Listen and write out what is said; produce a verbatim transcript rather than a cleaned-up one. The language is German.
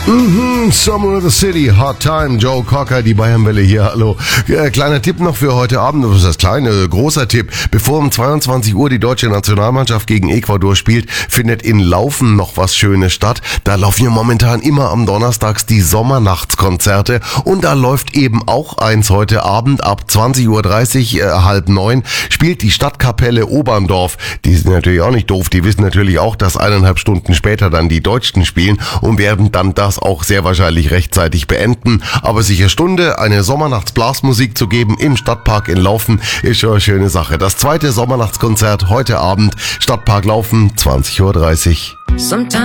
Mhm, Summer of the City, Hot Time, Joe Cocker, die Bayernwelle hier, hallo. Äh, kleiner Tipp noch für heute Abend, das ist das kleine, großer Tipp. Bevor um zweiundzwanzig Uhr die deutsche Nationalmannschaft gegen Ecuador spielt, findet in Laufen noch was Schönes statt. Da laufen ja momentan immer am Donnerstags die Sommernachtskonzerte und da läuft eben auch eins heute Abend ab zwanzig Uhr dreißig, äh, halb neun, spielt die Stadtkapelle Oberndorf. Die sind natürlich auch nicht doof, die wissen natürlich auch, dass eineinhalb Stunden später dann die Deutschen spielen und werden dann das auch sehr wahrscheinlich rechtzeitig beenden. Aber sicher Stunde, eine Sommernachtsblasmusik zu geben im Stadtpark in Laufen, ist schon eine schöne Sache. Das zweite Sommernachtskonzert heute Abend, Stadtpark Laufen, zwanzig Uhr dreißig.